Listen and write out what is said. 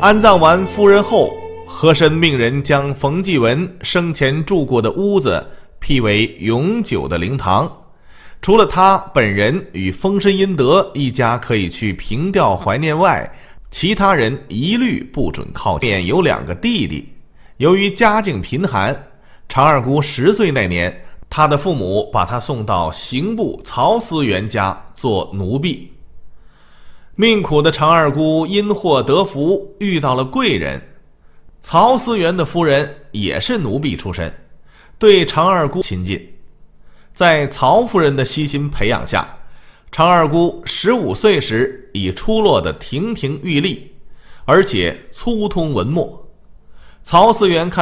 安葬完夫人后，和珅命人将冯继文生前住过的屋子辟为永久的灵堂，除了他本人与丰绅殷德一家可以去凭吊怀念外，其他人一律不准靠近。有2个弟弟，由于家境贫寒，常二姑10岁那年，他的父母把他送到刑部曹思源家做奴婢。命苦的常二姑因祸得福，遇到了贵人。曹思源的夫人也是奴婢出身，对常二姑亲近。在曹夫人的悉心培养下，常二姑15岁时已出落得亭亭玉立，而且粗通文墨。曹思源看